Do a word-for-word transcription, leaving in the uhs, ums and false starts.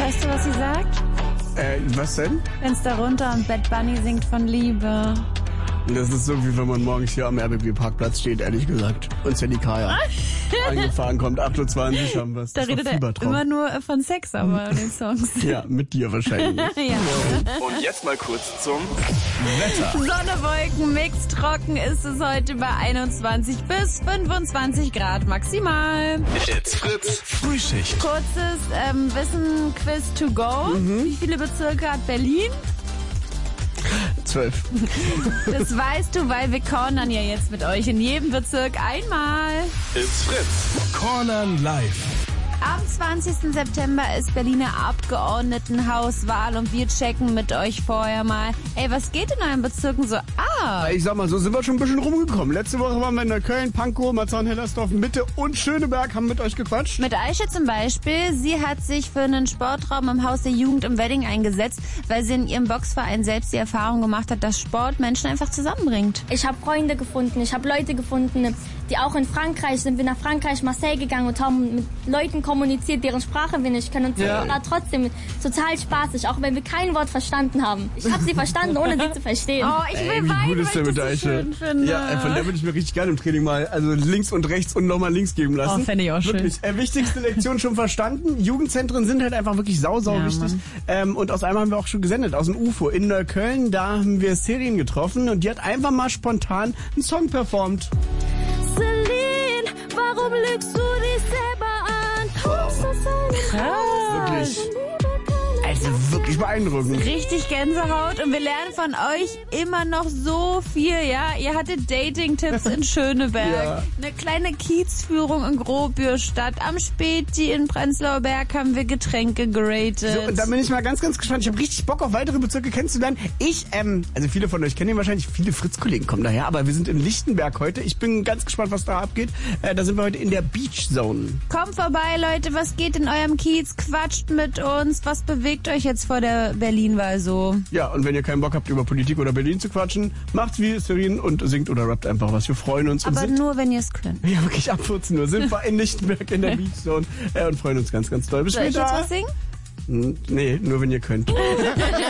Weißt du, was sie sagt? Äh, was denn? Fenster runter und Bad Bunny singt von Liebe. Das ist so, wie wenn man morgens hier am R B B-Parkplatz steht, ehrlich gesagt. Und Sally Kaya angefahren kommt. acht Uhr zwanzig haben wir es. Da redet er immer nur von Sex, aber in den Songs. Ja, mit dir wahrscheinlich. Ja. Und jetzt mal kurz zum Wetter. Sonne, Wolken, Mix, trocken ist es heute bei einundzwanzig bis fünfundzwanzig Grad maximal. It's Fritz Frühschicht. Kurzes ähm, Wissen-Quiz to go. Mhm. Wie viele Bezirke hat Berlin? Zwölf. Das weißt du, weil wir cornern ja jetzt mit euch in jedem Bezirk einmal. It's Fritz. Cornern live. Am zwanzigsten September ist Berliner Abgeordnetenhauswahl und wir checken mit euch vorher mal, ey, was geht in euren Bezirken so ab? Ich sag mal, so sind wir schon ein bisschen rumgekommen. Letzte Woche waren wir in Neukölln, Pankow, Marzahn-Hellersdorf, Mitte und Schöneberg, haben mit euch gequatscht. Mit Aisha zum Beispiel, sie hat sich für einen Sportraum im Haus der Jugend im Wedding eingesetzt, weil sie in ihrem Boxverein selbst die Erfahrung gemacht hat, dass Sport Menschen einfach zusammenbringt. Ich habe Freunde gefunden, ich habe Leute gefunden, die auch in Frankreich sind. Wir nach Frankreich, Marseille gegangen und haben mit Leuten kommuniziert, deren Sprache wir nicht können. Und Ja. es war trotzdem total spaßig, auch wenn wir kein Wort verstanden haben. Ich habe sie verstanden, ohne sie zu verstehen. Oh, ich will Ey, wie weinen, gut ist der weil ich mit das der so Eiche? schön finde. Ja, äh, von der würde ich mir richtig gerne im Training mal, also links und rechts und nochmal links geben lassen. Oh, fände ich auch schön. Wirklich. Äh, wichtigste Lektion schon verstanden. Jugendzentren sind halt einfach wirklich sau, sau Ja, wichtig. Ähm, und aus einem haben wir auch schon gesendet, aus dem U F O in Neukölln. Da haben wir Serien getroffen und die hat einfach mal spontan einen Song performt. Celine, warum lügst du dich selber an? Wirklich. Also wirklich beeindruckend. Richtig Gänsehaut und wir lernen von euch immer noch so viel, ja. Ihr hattet Dating-Tipps in Schöneberg, Ja. eine kleine Kiezführung in Grobürstadt, am Späti in Prenzlauer Berg haben wir Getränke geratet. So, und da bin ich mal ganz, ganz gespannt. Ich habe richtig Bock auf weitere Bezirke kennenzulernen. Ich, ähm, also viele von euch kennen ihn wahrscheinlich, viele Fritz-Kollegen kommen daher, aber wir sind in Lichtenberg heute. Ich bin ganz gespannt, was da abgeht. Äh, da sind wir heute in der Beach Zone. Kommt vorbei, Leute, was geht in eurem Kiez? Quatscht mit uns, was bewegt euch jetzt vor der Berlin-Wahl so? Ja, und wenn ihr keinen Bock habt, über Politik oder Berlin zu quatschen, macht's wie Serin und singt oder rappt einfach was. Wir freuen uns. Und Aber sind, nur, wenn ihr es könnt. ja, wirklich ab vierzehn Uhr sind wir in Lichtenberg in der Beach Zone äh, und freuen uns ganz, ganz doll. Bis Soll ich später. jetzt was singen? Hm, Nee, nur wenn ihr könnt.